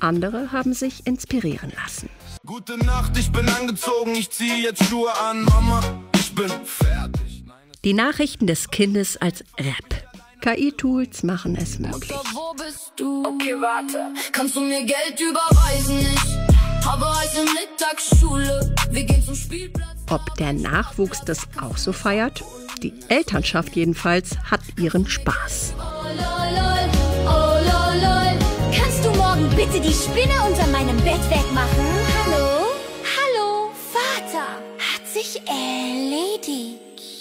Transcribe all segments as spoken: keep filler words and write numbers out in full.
Andere haben sich inspirieren lassen. Gute Nacht, ich bin angezogen, ich ziehe jetzt Schuhe an. Mama, ich bin fertig. Die Nachrichten des Kindes als Rap. K I-Tools machen es möglich. Wo bist du? Okay, warte. Kannst du mir Geld überweisen? Ich habe heute Mittagsschule. Wir gehen zum Spielplatz. Ob der Nachwuchs das auch so feiert? Die Elternschaft jedenfalls hat ihren Spaß. Oh, lol, lol. Oh, lol, lol. Kannst du morgen bitte die Spinne unter meinem Bett wegmachen? Hallo? Hallo? Vater, hat sich erledigt.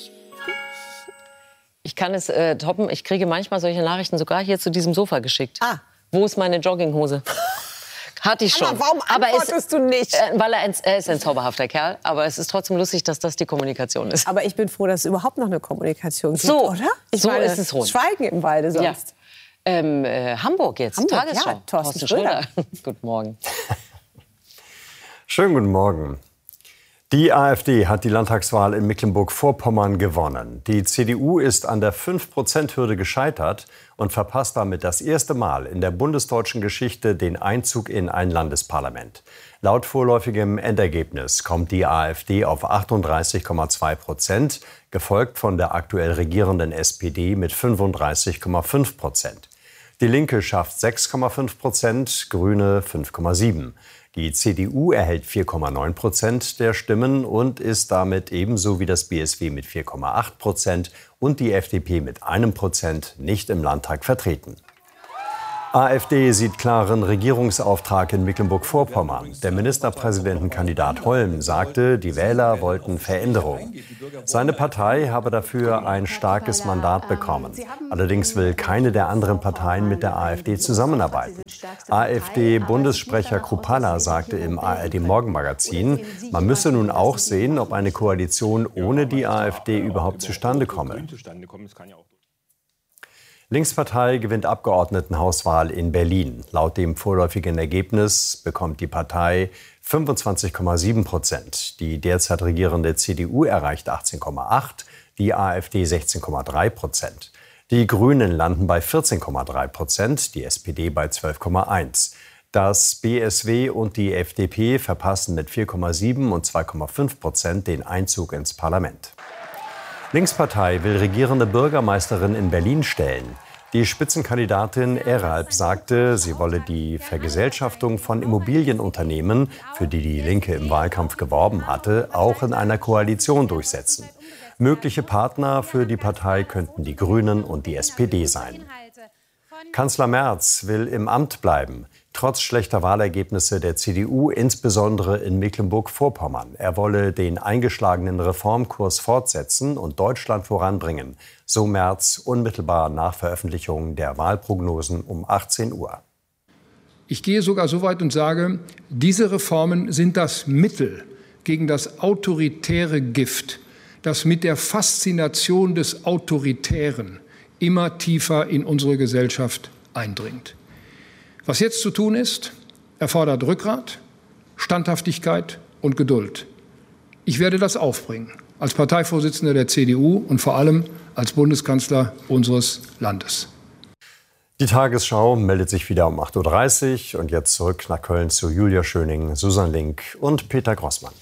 Ich kann es äh, toppen. Ich kriege manchmal solche Nachrichten sogar hier zu diesem Sofa geschickt. Ah. Wo ist meine Jogginghose? Hatte ich schon. Aber warum antwortest aber es, du nicht? Äh, weil er ein, er ist ein zauberhafter Kerl. Aber es ist trotzdem lustig, dass das die Kommunikation ist. Aber ich bin froh, dass es überhaupt noch eine Kommunikation gibt, so, oder? Ich so meine, ist es rund. Schweigen im Walde sonst. Ja. Ähm, äh, Hamburg jetzt, Hamburg, Tagesschau. ja, Thorsten Schröder. Guten Morgen. Schönen guten Morgen. Die AfD hat die Landtagswahl in Mecklenburg-Vorpommern gewonnen. Die C D U ist an der fünf Prozent Hürde gescheitert und verpasst damit das erste Mal in der bundesdeutschen Geschichte den Einzug in ein Landesparlament. Laut vorläufigem Endergebnis kommt die AfD auf achtunddreißig Komma zwei Prozent, gefolgt von der aktuell regierenden S P D mit fünfunddreißig Komma fünf Prozent. Die Linke schafft sechs Komma fünf Prozent, Grüne fünf Komma sieben. Die C D U erhält vier Komma neun Prozent der Stimmen und ist damit ebenso wie das B S W mit vier Komma acht Prozent und die F D P mit einem Prozent nicht im Landtag vertreten. AfD sieht klaren Regierungsauftrag in Mecklenburg-Vorpommern. Der Ministerpräsidentenkandidat Holm sagte, die Wähler wollten Veränderung. Seine Partei habe dafür ein starkes Mandat bekommen. Allerdings will keine der anderen Parteien mit der AfD zusammenarbeiten. AfD-Bundessprecher Kruppalla sagte im A R D-Morgenmagazin, man müsse nun auch sehen, ob eine Koalition ohne die AfD überhaupt zustande komme. Linkspartei gewinnt Abgeordnetenhauswahl in Berlin. Laut dem vorläufigen Ergebnis bekommt die Partei fünfundzwanzig Komma sieben Prozent. Die derzeit regierende C D U erreicht achtzehn Komma acht, die AfD sechzehn Komma drei Prozent. Die Grünen landen bei vierzehn Komma drei Prozent, die S P D bei zwölf Komma eins. Das B S W und die F D P verpassen mit vier Komma sieben und zwei Komma fünf Prozent den Einzug ins Parlament. Linkspartei will regierende Bürgermeisterin in Berlin stellen. Die Spitzenkandidatin Eralb sagte, sie wolle die Vergesellschaftung von Immobilienunternehmen, für die die Linke im Wahlkampf geworben hatte, auch in einer Koalition durchsetzen. Mögliche Partner für die Partei könnten die Grünen und die S P D sein. Kanzler Merz will im Amt bleiben, trotz schlechter Wahlergebnisse der C D U, insbesondere in Mecklenburg-Vorpommern. Er wolle den eingeschlagenen Reformkurs fortsetzen und Deutschland voranbringen, so Merz unmittelbar nach Veröffentlichung der Wahlprognosen um achtzehn Uhr. Ich gehe sogar so weit und sage, diese Reformen sind das Mittel gegen das autoritäre Gift, das mit der Faszination des Autoritären immer tiefer in unsere Gesellschaft eindringt. Was jetzt zu tun ist, erfordert Rückgrat, Standhaftigkeit und Geduld. Ich werde das aufbringen, als Parteivorsitzender der C D U und vor allem als Bundeskanzler unseres Landes. Die Tagesschau meldet sich wieder um acht Uhr dreißig und jetzt zurück nach Köln zu Julia Schöning, Susan Link und Peter Grossmann.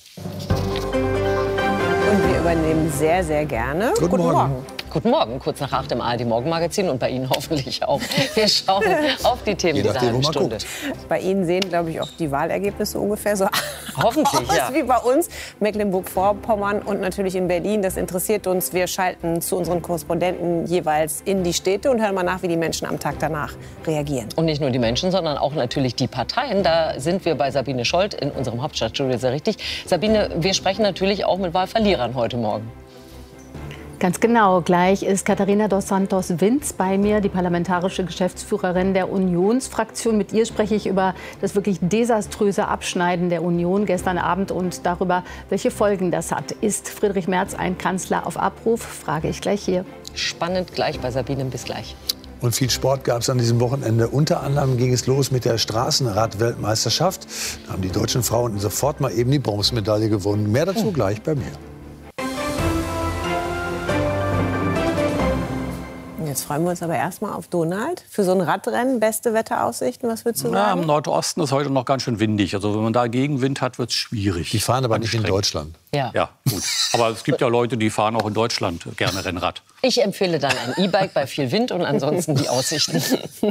Und wir übernehmen sehr, sehr gerne. Guten, Guten Morgen. Morgen. Guten Morgen, kurz nach acht im A R D-Morgenmagazin und bei Ihnen hoffentlich auch. Wir schauen auf die Themen dieser halben Stunde. Bei Ihnen sehen, glaube ich, auch die Wahlergebnisse ungefähr so hoffentlich, aus ja. wie bei uns. Mecklenburg-Vorpommern und natürlich in Berlin. Das interessiert uns. Wir schalten zu unseren Korrespondenten jeweils in die Städte und hören mal nach, wie die Menschen am Tag danach reagieren. Und nicht nur die Menschen, sondern auch natürlich die Parteien. Da sind wir bei Sabine Scholz in unserem Hauptstadtstudio sehr richtig. Sabine, wir sprechen natürlich auch mit Wahlverlierern heute Morgen. Ganz genau. Gleich ist Katharina dos Santos Vinz bei mir, die parlamentarische Geschäftsführerin der Unionsfraktion. Mit ihr spreche ich über das wirklich desaströse Abschneiden der Union gestern Abend und darüber, welche Folgen das hat. Ist Friedrich Merz ein Kanzler auf Abruf? Frage ich gleich hier. Spannend gleich bei Sabine. Bis gleich. Und viel Sport gab es an diesem Wochenende. Unter anderem ging es los mit der Straßenrad-Weltmeisterschaft. Da haben die deutschen Frauen sofort mal eben die Bronzemedaille gewonnen. Mehr dazu gleich bei mir. jetzt freuen wir uns aber erstmal auf Donald. Für so ein Radrennen, beste Wetteraussichten, was würdest du sagen? Na, im Nordosten ist heute noch ganz schön windig. Also wenn man da Gegenwind hat, wird es schwierig. Die fahren aber nicht in Deutschland. Ja. Ja, gut. Aber es gibt ja Leute, die fahren auch in Deutschland gerne Rennrad. Ich empfehle dann ein E-Bike bei viel Wind und ansonsten die Aussichten.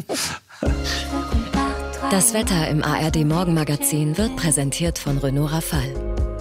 Das Wetter im A R D-Morgenmagazin wird präsentiert von Renault Rafale.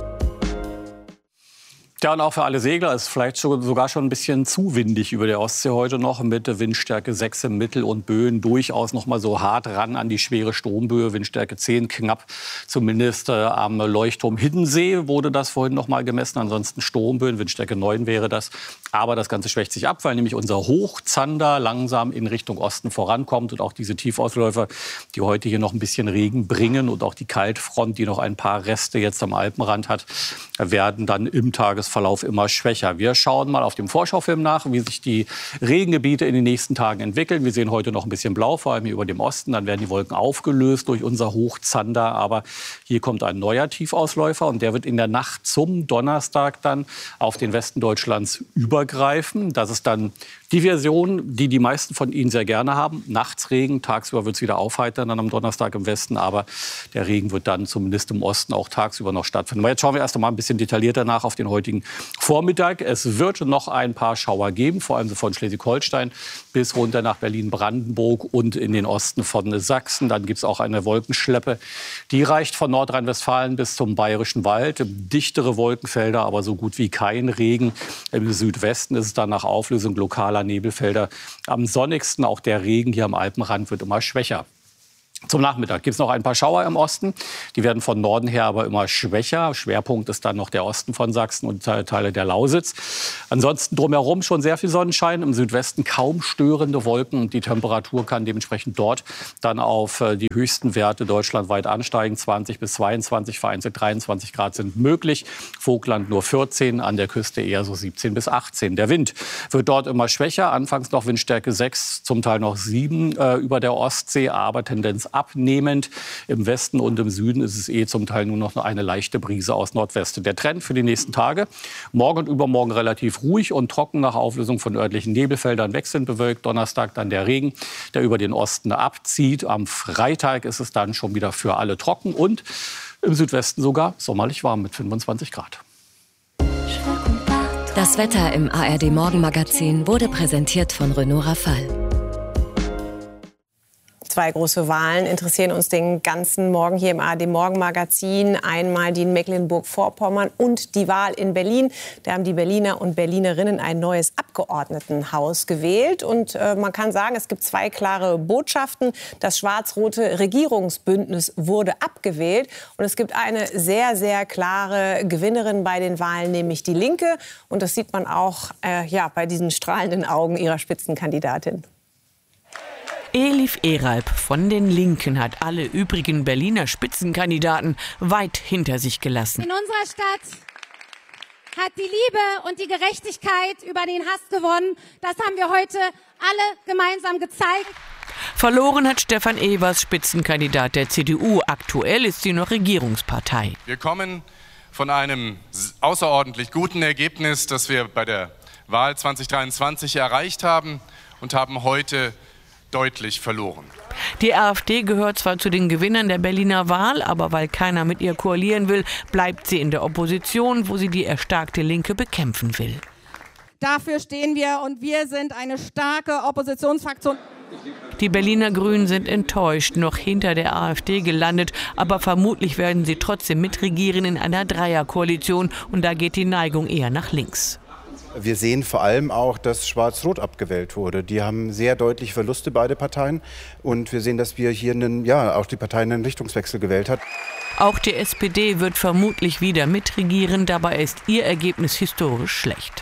Ja, und auch für alle Segler ist vielleicht sogar schon ein bisschen zu windig über der Ostsee heute noch. Mit der Windstärke sechs im Mittel und Böen durchaus noch mal so hart ran an die schwere Sturmböe. Windstärke zehn knapp, zumindest äh, am Leuchtturm Hiddensee wurde das vorhin noch mal gemessen. Ansonsten Sturmböen, Windstärke neun wäre das. Aber das Ganze schwächt sich ab, weil nämlich unser Hochzander langsam in Richtung Osten vorankommt. Und auch diese Tiefausläufer, die heute hier noch ein bisschen Regen bringen und auch die Kaltfront, die noch ein paar Reste jetzt am Alpenrand hat, werden dann im Tagesverlauf immer schwächer. Wir schauen mal auf dem Vorschaufilm nach, wie sich die Regengebiete in den nächsten Tagen entwickeln. Wir sehen heute noch ein bisschen blau, vor allem hier über dem Osten. Dann werden die Wolken aufgelöst durch unser Hochzander. Aber hier kommt ein neuer Tiefausläufer und der wird in der Nacht zum Donnerstag dann auf den Westen Deutschlands übergreifen. Das ist dann die Version, die die meisten von Ihnen sehr gerne haben. Nachts Regen, tagsüber wird es wieder aufheitern dann am Donnerstag im Westen. Aber der Regen wird dann zumindest im Osten auch tagsüber noch stattfinden. Aber jetzt schauen wir erst einmal ein bisschen detaillierter nach auf den heutigen Vormittag. Es wird noch ein paar Schauer geben, vor allem von Schleswig-Holstein bis runter nach Berlin-Brandenburg und in den Osten von Sachsen. Dann gibt es auch eine Wolkenschleppe. Die reicht von Nordrhein-Westfalen bis zum Bayerischen Wald. Dichtere Wolkenfelder, aber so gut wie kein Regen. Im Südwesten ist es dann nach Auflösung lokaler Nebelfelder am sonnigsten. Auch der Regen hier am Alpenrand wird immer schwächer. Zum Nachmittag gibt es noch ein paar Schauer im Osten. Die werden von Norden her aber immer schwächer. Schwerpunkt ist dann noch der Osten von Sachsen und Teile der Lausitz. Ansonsten drumherum schon sehr viel Sonnenschein. Im Südwesten kaum störende Wolken. Und die Temperatur kann dementsprechend dort dann auf die höchsten Werte deutschlandweit ansteigen. zwanzig bis zweiundzwanzig, vereinzelt dreiundzwanzig Grad sind möglich. Vogtland nur vierzehn, an der Küste eher so siebzehn bis achtzehn. Der Wind wird dort immer schwächer. Anfangs noch Windstärke sechs, zum Teil noch sieben äh, über der Ostsee, aber Tendenz abnehmend. Im Westen und im Süden ist es eh zum Teil nur noch eine leichte Brise aus Nordwesten. Der Trend für die nächsten Tage: morgen und übermorgen relativ ruhig und trocken nach Auflösung von örtlichen Nebelfeldern, wechselnd bewölkt. Donnerstag dann der Regen, der über den Osten abzieht. Am Freitag ist es dann schon wieder für alle trocken und im Südwesten sogar sommerlich warm mit fünfundzwanzig Grad. Das Wetter im A R D-Morgenmagazin wurde präsentiert von Renault Rafale. Zwei große Wahlen interessieren uns den ganzen Morgen hier im A R D-Morgenmagazin. Einmal die in Mecklenburg-Vorpommern und die Wahl in Berlin. Da haben die Berliner und Berlinerinnen ein neues Abgeordnetenhaus gewählt. Und äh, man kann sagen, es gibt zwei klare Botschaften. Das schwarz-rote Regierungsbündnis wurde abgewählt. Und es gibt eine sehr, sehr klare Gewinnerin bei den Wahlen, nämlich die Linke. Und das sieht man auch äh, ja, bei diesen strahlenden Augen ihrer Spitzenkandidatin. Elif Eralp von den Linken hat alle übrigen Berliner Spitzenkandidaten weit hinter sich gelassen. In unserer Stadt hat die Liebe und die Gerechtigkeit über den Hass gewonnen. Das haben wir heute alle gemeinsam gezeigt. Verloren hat Stefan Evers, Spitzenkandidat der C D U. Aktuell ist sie noch Regierungspartei. Wir kommen von einem außerordentlich guten Ergebnis, das wir bei der Wahl zwanzig dreiundzwanzig erreicht haben, und haben heute deutlich verloren. Die AfD gehört zwar zu den Gewinnern der Berliner Wahl, aber weil keiner mit ihr koalieren will, bleibt sie in der Opposition, wo sie die erstarkte Linke bekämpfen will. Dafür stehen wir und wir sind eine starke Oppositionsfraktion. Die Berliner Grünen sind enttäuscht, noch hinter der AfD gelandet, aber vermutlich werden sie trotzdem mitregieren in einer Dreierkoalition und da geht die Neigung eher nach links. Wir sehen vor allem auch, dass Schwarz-Rot abgewählt wurde. Die haben sehr deutlich Verluste, beide Parteien. Und wir sehen, dass wir hier einen, ja, auch die Partei einen Richtungswechsel gewählt hat. Auch die S P D wird vermutlich wieder mitregieren. Dabei ist ihr Ergebnis historisch schlecht.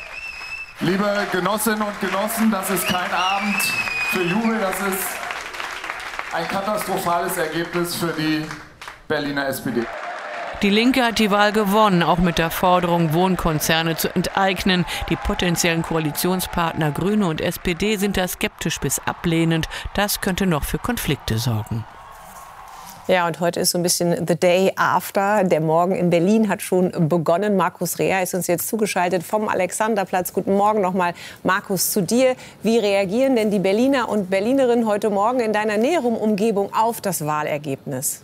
Liebe Genossinnen und Genossen, das ist kein Abend für Jubel. Das ist ein katastrophales Ergebnis für die Berliner S P D. Die Linke hat die Wahl gewonnen, auch mit der Forderung, Wohnkonzerne zu enteignen. Die potenziellen Koalitionspartner Grüne und S P D sind da skeptisch bis ablehnend. Das könnte noch für Konflikte sorgen. Ja, und heute ist so ein bisschen the day after. Der Morgen in Berlin hat schon begonnen. Markus Reher ist uns jetzt zugeschaltet vom Alexanderplatz. Guten Morgen nochmal, Markus, zu dir. Wie reagieren denn die Berliner und Berlinerinnen heute Morgen in deiner näheren Umgebung auf das Wahlergebnis?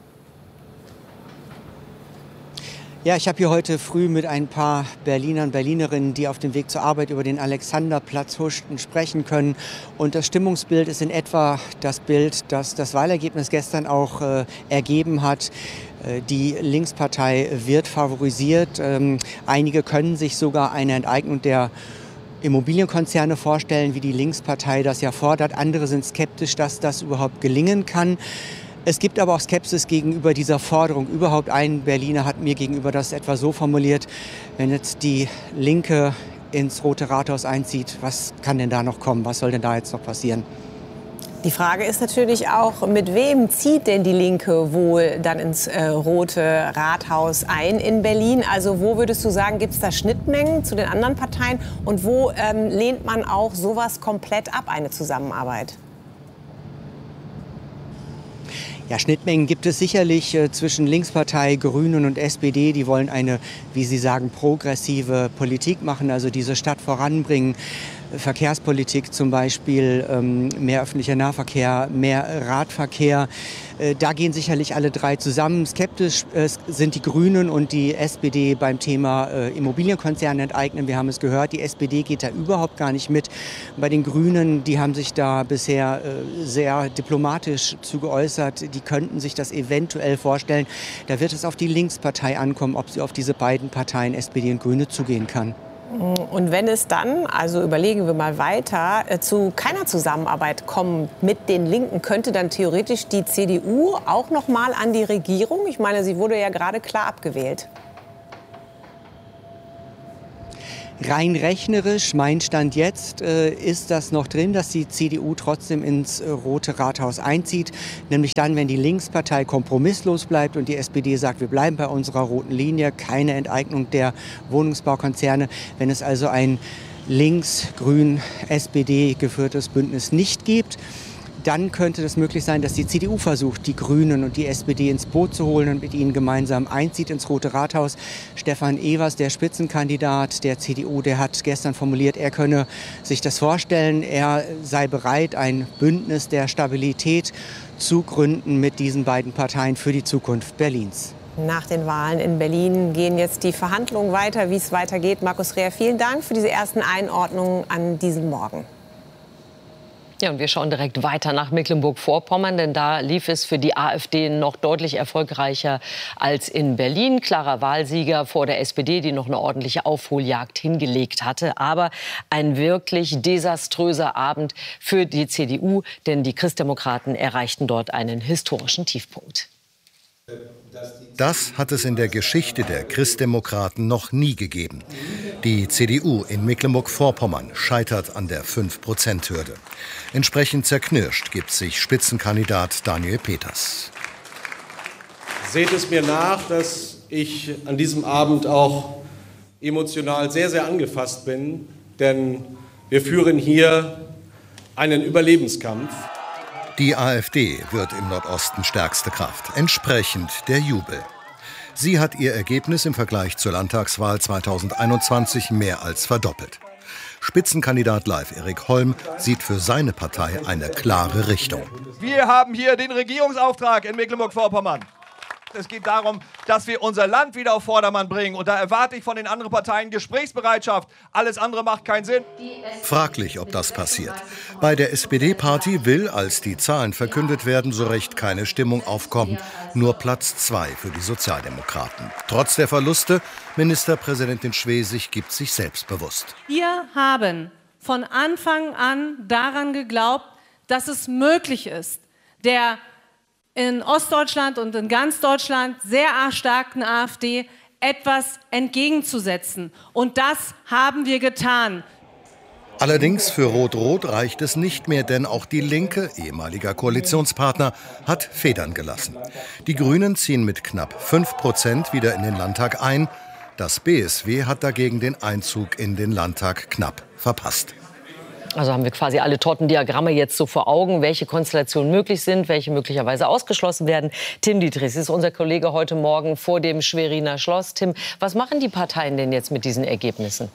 Ja, ich habe hier heute früh mit ein paar Berlinern und Berlinerinnen, die auf dem Weg zur Arbeit über den Alexanderplatz huschten, sprechen können. Und das Stimmungsbild ist in etwa das Bild, das das Wahlergebnis gestern auch äh, ergeben hat. Äh, die Linkspartei wird favorisiert. Ähm, einige können sich sogar eine Enteignung der Immobilienkonzerne vorstellen, wie die Linkspartei das ja fordert. Andere sind skeptisch, dass das überhaupt gelingen kann. Es gibt aber auch Skepsis gegenüber dieser Forderung. Überhaupt ein Berliner hat mir gegenüber das etwa so formuliert: Wenn jetzt die Linke ins Rote Rathaus einzieht, was kann denn da noch kommen? Was soll denn da jetzt noch passieren? Die Frage ist natürlich auch, mit wem zieht denn die Linke wohl dann ins äh, Rote Rathaus ein in Berlin? Also wo würdest du sagen, gibt es da Schnittmengen zu den anderen Parteien? Und wo ähm, lehnt man auch sowas komplett ab, eine Zusammenarbeit? Ja, Schnittmengen gibt es sicherlich äh, zwischen Linkspartei, Grünen und S P D. Die wollen eine, wie sie sagen, progressive Politik machen, also diese Stadt voranbringen. Verkehrspolitik zum Beispiel, ähm, mehr öffentlicher Nahverkehr, mehr Radverkehr. Äh, da gehen sicherlich alle drei zusammen. Skeptisch äh, sind die Grünen und die S P D beim Thema äh, Immobilienkonzerne enteignen. Wir haben es gehört, die S P D geht da überhaupt gar nicht mit. Bei den Grünen, die haben sich da bisher äh, sehr diplomatisch zu geäußert. Die könnten sich das eventuell vorstellen. Da wird es auf die Linkspartei ankommen, ob sie auf diese beiden Parteien, S P D und Grüne, zugehen kann. Und wenn es dann, also überlegen wir mal weiter, zu keiner Zusammenarbeit kommt mit den Linken, könnte dann theoretisch die C D U auch noch mal an die Regierung? Ich meine, sie wurde ja gerade klar abgewählt. Rein rechnerisch, mein Stand jetzt, äh, ist das noch drin, dass die C D U trotzdem ins äh, Rote Rathaus einzieht. Nämlich dann, wenn die Linkspartei kompromisslos bleibt und die S P D sagt, wir bleiben bei unserer roten Linie, keine Enteignung der Wohnungsbaukonzerne. Wenn es also ein links-grün-S P D geführtes Bündnis nicht gibt, dann könnte es möglich sein, dass die C D U versucht, die Grünen und die S P D ins Boot zu holen und mit ihnen gemeinsam einzieht ins Rote Rathaus. Stefan Evers, der Spitzenkandidat der C D U, der hat gestern formuliert, er könne sich das vorstellen. Er sei bereit, ein Bündnis der Stabilität zu gründen mit diesen beiden Parteien für die Zukunft Berlins. Nach den Wahlen in Berlin gehen jetzt die Verhandlungen weiter, wie es weitergeht. Markus Reher, vielen Dank für diese ersten Einordnungen an diesem Morgen. Ja, und wir schauen direkt weiter nach Mecklenburg-Vorpommern, denn da lief es für die AfD noch deutlich erfolgreicher als in Berlin. Klarer Wahlsieger vor der S P D, die noch eine ordentliche Aufholjagd hingelegt hatte. Aber ein wirklich desaströser Abend für die C D U, denn die Christdemokraten erreichten dort einen historischen Tiefpunkt. Das hat es in der Geschichte der Christdemokraten noch nie gegeben. Die C D U in Mecklenburg-Vorpommern scheitert an der fünf Prozent Hürde. Entsprechend zerknirscht gibt sich Spitzenkandidat Daniel Peters. Seht es mir nach, dass ich an diesem Abend auch emotional sehr, sehr angefasst bin, denn wir führen hier einen Überlebenskampf. Die AfD wird im Nordosten stärkste Kraft, entsprechend der Jubel. Sie hat ihr Ergebnis im Vergleich zur Landtagswahl zweitausendeinundzwanzig mehr als verdoppelt. Spitzenkandidat Leif Erik Holm sieht für seine Partei eine klare Richtung. Wir haben hier den Regierungsauftrag in Mecklenburg-Vorpommern. Es geht darum, dass wir unser Land wieder auf Vordermann bringen. Und da erwarte ich von den anderen Parteien Gesprächsbereitschaft. Alles andere macht keinen Sinn. Fraglich, ob das passiert. Bei der S P D-Party will, als die Zahlen verkündet werden, so recht keine Stimmung aufkommen. Nur Platz zwei für die Sozialdemokraten. Trotz der Verluste, Ministerpräsidentin Schwesig gibt sich selbstbewusst. Wir haben von Anfang an daran geglaubt, dass es möglich ist, der in Ostdeutschland und in ganz Deutschland sehr erstarkten AfD etwas entgegenzusetzen. Und das haben wir getan. Allerdings für Rot-Rot reicht es nicht mehr, denn auch die Linke, ehemaliger Koalitionspartner, hat Federn gelassen. Die Grünen ziehen mit knapp fünf Prozent wieder in den Landtag ein. Das B S W hat dagegen den Einzug in den Landtag knapp verpasst. Also haben wir quasi alle Tortendiagramme jetzt so vor Augen, welche Konstellationen möglich sind, welche möglicherweise ausgeschlossen werden. Tim Dietrichs ist unser Kollege heute Morgen vor dem Schweriner Schloss. Tim, was machen die Parteien denn jetzt mit diesen Ergebnissen?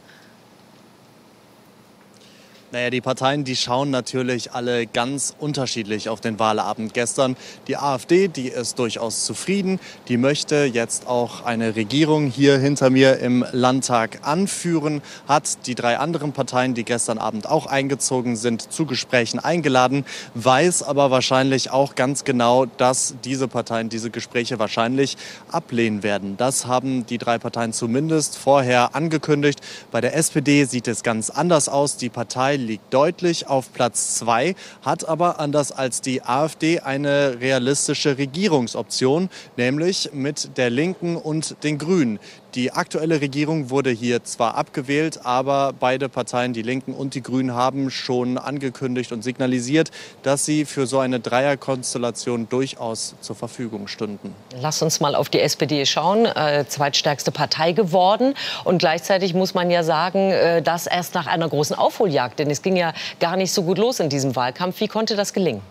Naja, die Parteien, die schauen natürlich alle ganz unterschiedlich auf den Wahlabend gestern. Die AfD, die ist durchaus zufrieden. Die möchte jetzt auch eine Regierung hier hinter mir im Landtag anführen. Hat die drei anderen Parteien, die gestern Abend auch eingezogen sind, zu Gesprächen eingeladen. Weiß aber wahrscheinlich auch ganz genau, dass diese Parteien diese Gespräche wahrscheinlich ablehnen werden. Das haben die drei Parteien zumindest vorher angekündigt. Bei der S P D sieht es ganz anders aus. Die Partei liegt deutlich auf Platz zwei, hat aber anders als die AfD eine realistische Regierungsoption, nämlich mit der Linken und den Grünen. Die aktuelle Regierung wurde hier zwar abgewählt, aber beide Parteien, die Linken und die Grünen, haben schon angekündigt und signalisiert, dass sie für so eine Dreierkonstellation durchaus zur Verfügung stünden. Lass uns mal auf die S P D schauen, äh, zweitstärkste Partei geworden. Und gleichzeitig muss man ja sagen, äh, das erst nach einer großen Aufholjagd. Denn es ging ja gar nicht so gut los in diesem Wahlkampf. Wie konnte das gelingen?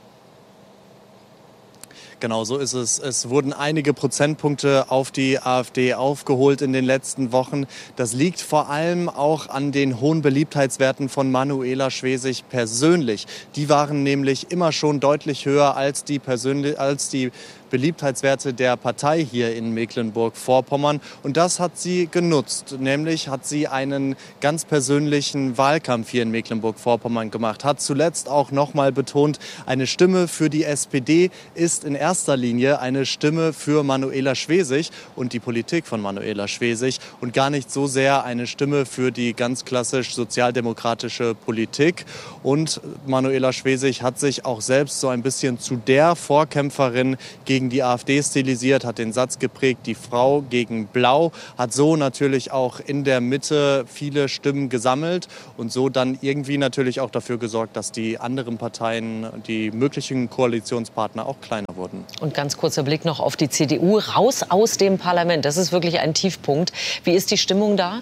Genau, so ist es. Es wurden einige Prozentpunkte auf die AfD aufgeholt in den letzten Wochen. Das liegt vor allem auch an den hohen Beliebtheitswerten von Manuela Schwesig persönlich. Die waren nämlich immer schon deutlich höher als die, persönlich, als die Beliebtheitswerte der Partei hier in Mecklenburg-Vorpommern. Und das hat sie genutzt. Nämlich hat sie einen ganz persönlichen Wahlkampf hier in Mecklenburg-Vorpommern gemacht. Hat zuletzt auch noch mal betont, eine Stimme für die S P D ist in erster Linie eine Stimme für Manuela Schwesig und die Politik von Manuela Schwesig und gar nicht so sehr eine Stimme für die ganz klassisch sozialdemokratische Politik. Und Manuela Schwesig hat sich auch selbst so ein bisschen zu der Vorkämpferin gegen gegen die AfD stilisiert, hat den Satz geprägt, die Frau gegen Blau, hat so natürlich auch in der Mitte viele Stimmen gesammelt und so dann irgendwie natürlich auch dafür gesorgt, dass die anderen Parteien, die möglichen Koalitionspartner, auch kleiner wurden. Und ganz kurzer Blick noch auf die C D U, raus aus dem Parlament. Das ist wirklich ein Tiefpunkt. Wie ist die Stimmung da?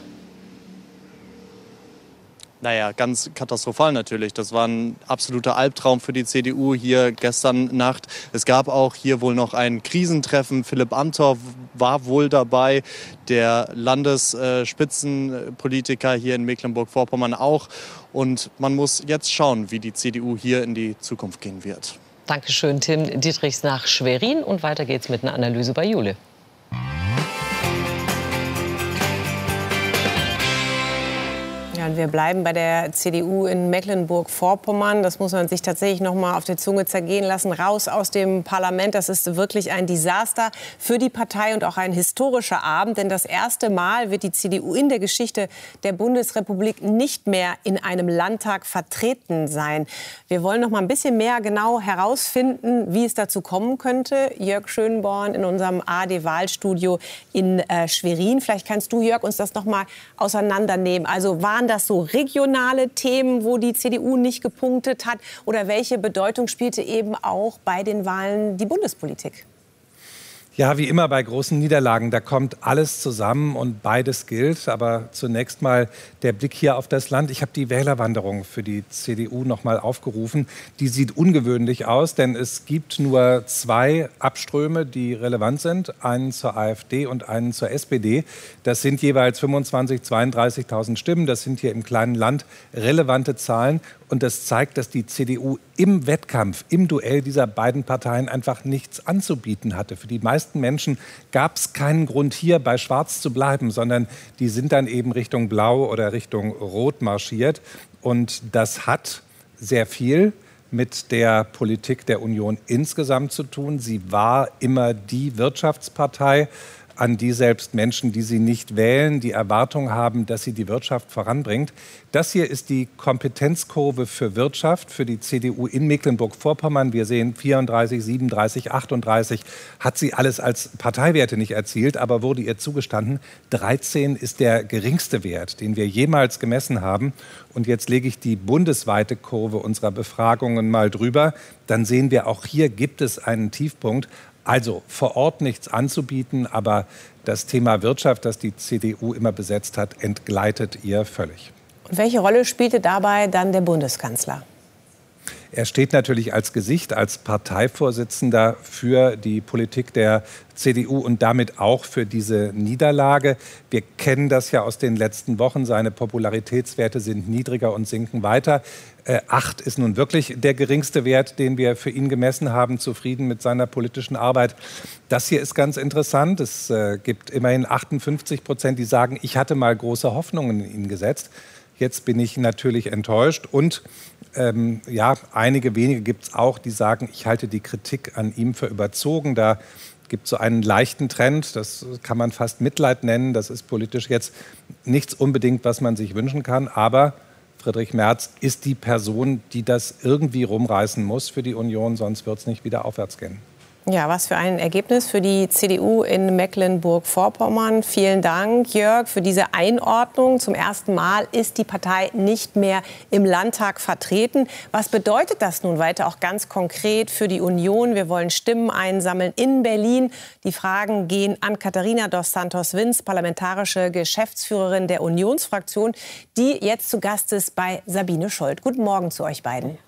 Naja, ganz katastrophal natürlich. Das war ein absoluter Albtraum für die C D U hier gestern Nacht. Es gab auch hier wohl noch ein Krisentreffen. Philipp Amthor war wohl dabei, der Landesspitzenpolitiker hier in Mecklenburg-Vorpommern auch. Und man muss jetzt schauen, wie die C D U hier in die Zukunft gehen wird. Dankeschön, Tim Dietrichs nach Schwerin. Und weiter geht's mit einer Analyse bei Jule. Ja, und wir bleiben bei der C D U in Mecklenburg-Vorpommern. Das muss man sich tatsächlich noch mal auf der Zunge zergehen lassen. Raus aus dem Parlament. Das ist wirklich ein Desaster für die Partei und auch ein historischer Abend. Denn das erste Mal wird die C D U in der Geschichte der Bundesrepublik nicht mehr in einem Landtag vertreten sein. Wir wollen noch mal ein bisschen mehr genau herausfinden, wie es dazu kommen könnte. Jörg Schönborn in unserem A R D-Wahlstudio in äh, Schwerin. Vielleicht kannst du, Jörg, uns das noch mal auseinandernehmen. Also waren das so regionale Themen, wo die C D U nicht gepunktet hat? Oder welche Bedeutung spielte eben auch bei den Wahlen die Bundespolitik? Ja, wie immer bei großen Niederlagen, da kommt alles zusammen und beides gilt. Aber zunächst mal der Blick hier auf das Land. Ich habe die Wählerwanderung für die C D U noch mal aufgerufen. Die sieht ungewöhnlich aus, denn es gibt nur zwei Abströme, die relevant sind. Einen zur AfD und einen zur S P D. Das sind jeweils fünfundzwanzigtausend, zweiunddreißigtausend Stimmen. Das sind hier im kleinen Land relevante Zahlen. Und das zeigt, dass die C D U im Wettkampf, im Duell dieser beiden Parteien einfach nichts anzubieten hatte. Für die meisten Menschen gab es keinen Grund, hier bei Schwarz zu bleiben, sondern die sind dann eben Richtung Blau oder Richtung Rot marschiert. Und das hat sehr viel mit der Politik der Union insgesamt zu tun. Sie war immer die Wirtschaftspartei, an die selbst Menschen, die sie nicht wählen, die Erwartung haben, dass sie die Wirtschaft voranbringt. Das hier ist die Kompetenzkurve für Wirtschaft für die C D U in Mecklenburg-Vorpommern. Wir sehen vierunddreißig, siebenunddreißig, achtunddreißig. Hat sie alles als Parteiwerte nicht erzielt, aber wurde ihr zugestanden. dreizehn ist der geringste Wert, den wir jemals gemessen haben. Und jetzt lege ich die bundesweite Kurve unserer Befragungen mal drüber. Dann sehen wir, auch hier gibt es einen Tiefpunkt. Also vor Ort nichts anzubieten, aber das Thema Wirtschaft, das die C D U immer besetzt hat, entgleitet ihr völlig. Und welche Rolle spielte dabei dann der Bundeskanzler? Er steht natürlich als Gesicht, als Parteivorsitzender für die Politik der C D U und damit auch für diese Niederlage. Wir kennen das ja aus den letzten Wochen. Seine Popularitätswerte sind niedriger und sinken weiter. Äh, acht ist nun wirklich der geringste Wert, den wir für ihn gemessen haben, zufrieden mit seiner politischen Arbeit. Das hier ist ganz interessant. Es äh, gibt immerhin achtundfünfzig Prozent, die sagen, ich hatte mal große Hoffnungen in ihn gesetzt. Jetzt bin ich natürlich enttäuscht und ähm, ja, einige wenige gibt es auch, die sagen, ich halte die Kritik an ihm für überzogen. Da gibt es so einen leichten Trend, das kann man fast Mitleid nennen. Das ist politisch jetzt nichts unbedingt, was man sich wünschen kann. Aber Friedrich Merz ist die Person, die das irgendwie rumreißen muss für die Union, sonst wird es nicht wieder aufwärts gehen. Ja, was für ein Ergebnis für die C D U in Mecklenburg-Vorpommern. Vielen Dank, Jörg, für diese Einordnung. Zum ersten Mal ist die Partei nicht mehr im Landtag vertreten. Was bedeutet das nun weiter auch ganz konkret für die Union? Wir wollen Stimmen einsammeln in Berlin. Die Fragen gehen an Katharina dos Santos Vinz, parlamentarische Geschäftsführerin der Unionsfraktion, die jetzt zu Gast ist bei Sabine Scholz. Guten Morgen zu euch beiden.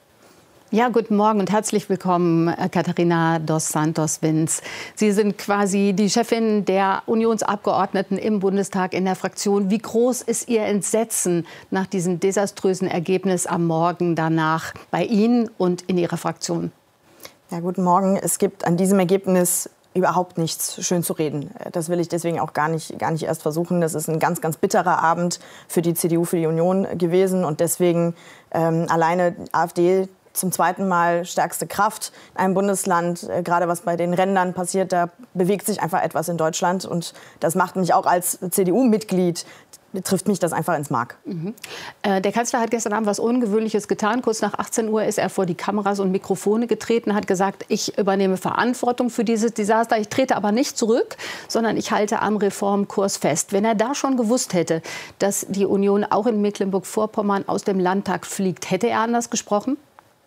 Ja, guten Morgen und herzlich willkommen, Katharina dos Santos Vinz. Sie sind quasi die Chefin der Unionsabgeordneten im Bundestag in der Fraktion. Wie groß ist Ihr Entsetzen nach diesem desaströsen Ergebnis am Morgen danach bei Ihnen und in Ihrer Fraktion? Ja, guten Morgen. Es gibt an diesem Ergebnis überhaupt nichts schön zu reden. Das will ich deswegen auch gar nicht, gar nicht erst versuchen. Das ist ein ganz, ganz bitterer Abend für die C D U, für die Union gewesen. Und deswegen ähm, alleine AfD zum zweiten Mal stärkste Kraft in einem Bundesland. Äh, gerade was bei den Rändern passiert, da bewegt sich einfach etwas in Deutschland. Und das macht mich auch als C D U-Mitglied, trifft mich das einfach ins Mark. Mhm. Äh, der Kanzler hat gestern Abend was Ungewöhnliches getan. Kurz nach achtzehn Uhr ist er vor die Kameras und Mikrofone getreten, hat gesagt, ich übernehme Verantwortung für dieses Desaster. Ich trete aber nicht zurück, sondern ich halte am Reformkurs fest. Wenn er da schon gewusst hätte, dass die Union auch in Mecklenburg-Vorpommern aus dem Landtag fliegt, hätte er anders gesprochen?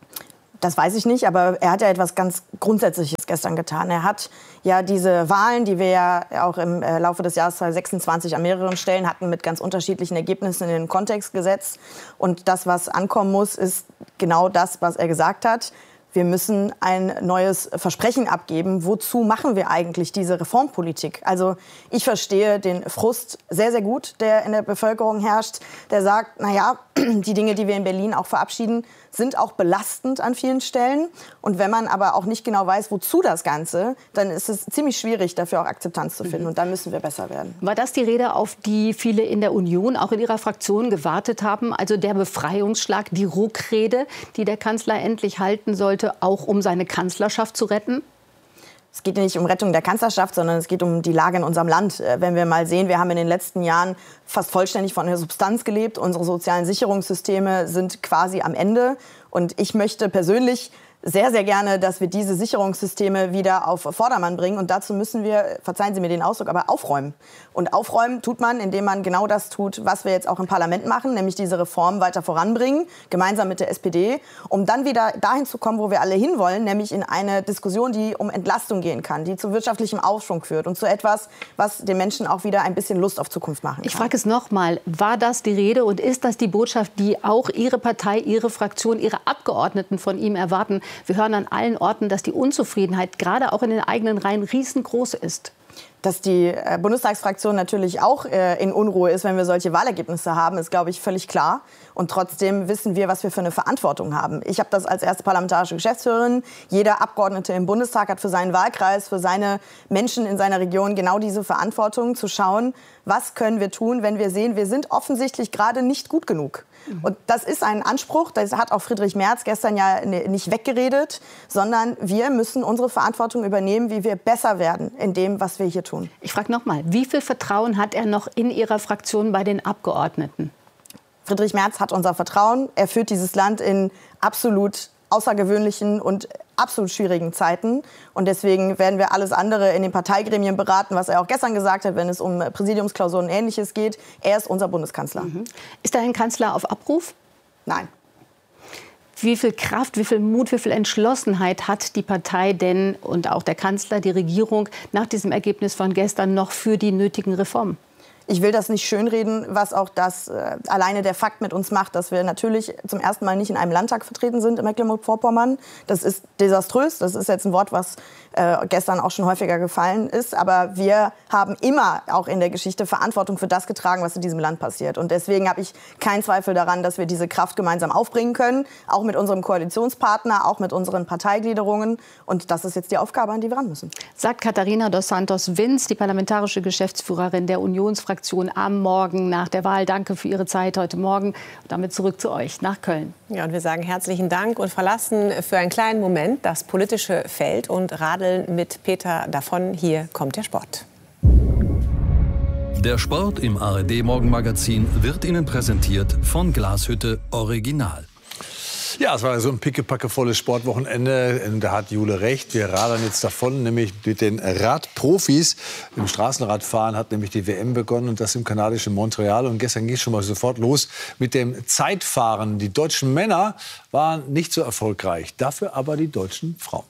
Das weiß ich nicht, aber er hat ja etwas ganz Grundsätzliches gestern getan. Er hat ja diese Wahlen, die wir ja auch im Laufe des Jahres zweitausendsechsundzwanzig an mehreren Stellen hatten, mit ganz unterschiedlichen Ergebnissen in den Kontext gesetzt. Und das, was ankommen muss, ist genau das, was er gesagt hat. Wir müssen ein neues Versprechen abgeben. Wozu machen wir eigentlich diese Reformpolitik? Also ich verstehe den Frust sehr, sehr gut, der in der Bevölkerung herrscht. Der sagt, na ja, die Dinge, die wir in Berlin auch verabschieden, sind auch belastend an vielen Stellen. Und wenn man aber auch nicht genau weiß, wozu das Ganze, dann ist es ziemlich schwierig, dafür auch Akzeptanz zu finden. Und dann müssen wir besser werden. War das die Rede, auf die viele in der Union, auch in ihrer Fraktion gewartet haben? Also der Befreiungsschlag, die Ruckrede, die der Kanzler endlich halten sollte, auch um seine Kanzlerschaft zu retten? Es geht nicht um Rettung der Kanzlerschaft, sondern es geht um die Lage in unserem Land. Wenn wir mal sehen, wir haben in den letzten Jahren fast vollständig von der Substanz gelebt. Unsere sozialen Sicherungssysteme sind quasi am Ende. Und ich möchte persönlich sehr, sehr gerne, dass wir diese Sicherungssysteme wieder auf Vordermann bringen. Und dazu müssen wir, verzeihen Sie mir den Ausdruck, aber aufräumen. Und aufräumen tut man, indem man genau das tut, was wir jetzt auch im Parlament machen, nämlich diese Reform weiter voranbringen, gemeinsam mit der S P D, um dann wieder dahin zu kommen, wo wir alle hinwollen, nämlich in eine Diskussion, die um Entlastung gehen kann, die zu wirtschaftlichem Aufschwung führt und zu etwas, was den Menschen auch wieder ein bisschen Lust auf Zukunft machen kann. Ich frage es noch mal, war das die Rede und ist das die Botschaft, die auch Ihre Partei, Ihre Fraktion, Ihre Abgeordneten von ihm erwarten? Wir hören an allen Orten, dass die Unzufriedenheit gerade auch in den eigenen Reihen riesengroß ist. Dass die äh, Bundestagsfraktion natürlich auch äh, in Unruhe ist, wenn wir solche Wahlergebnisse haben, ist, glaube ich, völlig klar. Und trotzdem wissen wir, was wir für eine Verantwortung haben. Ich habe das als erste parlamentarische Geschäftsführerin. Jeder Abgeordnete im Bundestag hat für seinen Wahlkreis, für seine Menschen in seiner Region genau diese Verantwortung, zu schauen, was können wir tun, wenn wir sehen, wir sind offensichtlich gerade nicht gut genug. Mhm. Und das ist ein Anspruch, das hat auch Friedrich Merz gestern ja nicht weggeredet, sondern wir müssen unsere Verantwortung übernehmen, wie wir besser werden in dem, was wir hier tun. Ich frage noch mal, wie viel Vertrauen hat er noch in Ihrer Fraktion bei den Abgeordneten? Friedrich Merz hat unser Vertrauen. Er führt dieses Land in absolut außergewöhnlichen und absolut schwierigen Zeiten. Und deswegen werden wir alles andere in den Parteigremien beraten, was er auch gestern gesagt hat, wenn es um Präsidiumsklausuren und Ähnliches geht. Er ist unser Bundeskanzler. Mhm. Ist er ein Kanzler auf Abruf? Nein. Wie viel Kraft, wie viel Mut, wie viel Entschlossenheit hat die Partei denn und auch der Kanzler, die Regierung nach diesem Ergebnis von gestern noch für die nötigen Reformen? ich will das nicht schönreden, was auch das äh, alleine der Fakt mit uns macht, dass wir natürlich zum ersten Mal nicht in einem Landtag vertreten sind in Mecklenburg-Vorpommern. Das ist desaströs. Das ist jetzt ein Wort, was äh, gestern auch schon häufiger gefallen ist. Aber wir haben immer auch in der Geschichte Verantwortung für das getragen, was in diesem Land passiert. Und deswegen habe ich keinen Zweifel daran, dass wir diese Kraft gemeinsam aufbringen können, auch mit unserem Koalitionspartner, auch mit unseren Parteigliederungen. Und das ist jetzt die Aufgabe, an die wir ran müssen. Sagt Katharina dos Santos Vinz, die parlamentarische Geschäftsführerin der Unionsfraktion, am Morgen nach der Wahl. Danke für Ihre Zeit heute Morgen. Und damit zurück zu euch nach Köln. Ja, und wir sagen herzlichen Dank und verlassen für einen kleinen Moment das politische Feld und radeln mit Peter davon. Hier kommt der Sport. Der Sport im A R D-Morgenmagazin wird Ihnen präsentiert von Glashütte Original. Ja, es war so ein pickepackevolles Sportwochenende. Da hat Jule recht. Wir radeln jetzt davon, nämlich mit den Radprofis. Im Straßenradfahren hat nämlich die W M begonnen und das im kanadischen Montreal. Und gestern ging es schon mal sofort los mit dem Zeitfahren. Die deutschen Männer waren nicht so erfolgreich, dafür aber die deutschen Frauen.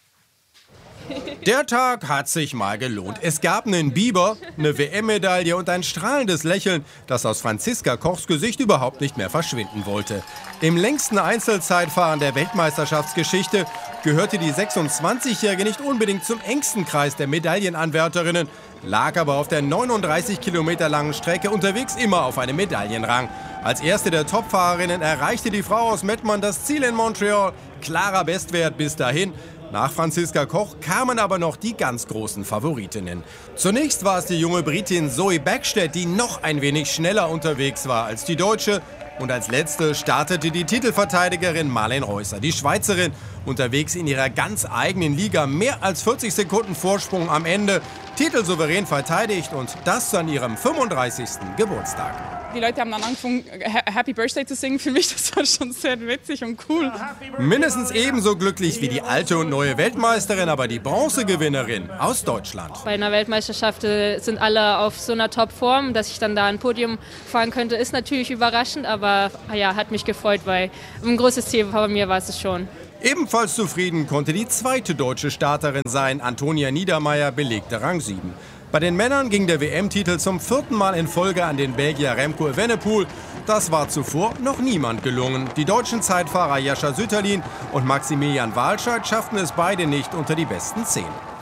Der Tag hat sich mal gelohnt. Es gab einen Biber, eine W M-Medaille und ein strahlendes Lächeln, das aus Franziska Kochs Gesicht überhaupt nicht mehr verschwinden wollte. Im längsten Einzelzeitfahren der Weltmeisterschaftsgeschichte gehörte die sechsundzwanzigjährige nicht unbedingt zum engsten Kreis der Medaillenanwärterinnen, lag aber auf der neununddreißig Kilometer langen Strecke unterwegs immer auf einem Medaillenrang. Als erste der Topfahrerinnen erreichte die Frau aus Mettmann das Ziel in Montreal. Klarer Bestwert bis dahin. Nach Franziska Koch kamen aber noch die ganz großen Favoritinnen. Zunächst war es die junge Britin Zoe Backstedt, die noch ein wenig schneller unterwegs war als die Deutsche. Und als letzte startete die Titelverteidigerin Marlen Reusser, die Schweizerin, unterwegs in ihrer ganz eigenen Liga. Mehr als vierzig Sekunden Vorsprung am Ende. Titelsouverän verteidigt und das an ihrem fünfunddreißigsten Geburtstag. Die Leute haben dann angefangen, Happy Birthday zu singen. Für mich, das war schon sehr witzig und cool. Mindestens ebenso glücklich wie die alte und neue Weltmeisterin, aber die Bronzegewinnerin aus Deutschland. Bei einer Weltmeisterschaft sind alle auf so einer Topform. Dass ich dann da ein Podium fahren könnte, ist natürlich überraschend, aber ja, hat mich gefreut, weil ein großes Ziel bei mir war es schon. Ebenfalls zufrieden konnte die zweite deutsche Starterin sein. Antonia Niedermeyer belegte Rang sieben. Bei den Männern ging der W M-Titel zum vierten Mal in Folge an den Belgier Remco Evenepoel. Das war zuvor noch niemand gelungen. Die deutschen Zeitfahrer Jascha Sütterlin und Maximilian Walscheid schafften es beide nicht unter die besten zehn.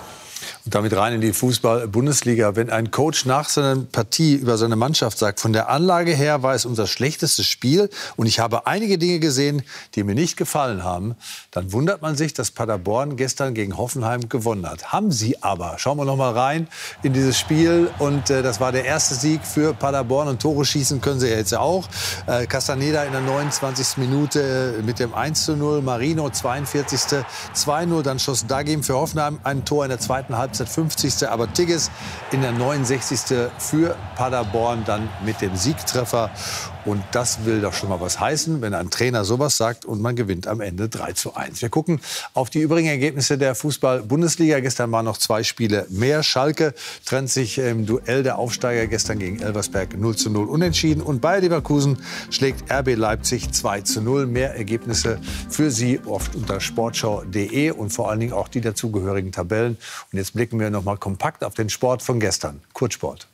Und damit rein in die Fußball-Bundesliga. Wenn ein Coach nach seiner Partie über seine Mannschaft sagt, von der Anlage her war es unser schlechtestes Spiel und ich habe einige Dinge gesehen, die mir nicht gefallen haben, dann wundert man sich, dass Paderborn gestern gegen Hoffenheim gewonnen hat. Haben sie aber. Schauen wir noch mal rein in dieses Spiel. Und äh, das war der erste Sieg für Paderborn. Und Tore schießen können sie jetzt auch. Äh, Castaneda in der neunundzwanzigsten Minute mit dem eins zu null. Marino zweiundvierzigsten zwei null. Dann schoss Dagim für Hoffenheim ein Tor in der zweiten Halbzeit. fünfzigsten Aber Tigges in der neunundsechzigsten für Paderborn dann mit dem Siegtreffer. Und das will doch schon mal was heißen, wenn ein Trainer sowas sagt und man gewinnt am Ende drei zu eins. Wir gucken auf die übrigen Ergebnisse der Fußball-Bundesliga. Gestern waren noch zwei Spiele mehr. Schalke trennt sich im Duell der Aufsteiger gestern gegen Elversberg null zu null unentschieden. Und Bayer Leverkusen schlägt R B Leipzig zwei zu null. Mehr Ergebnisse für Sie oft unter sportschau punkt de und vor allen Dingen auch die dazugehörigen Tabellen. Und jetzt blicken wir noch mal kompakt auf den Sport von gestern. Kurzsport.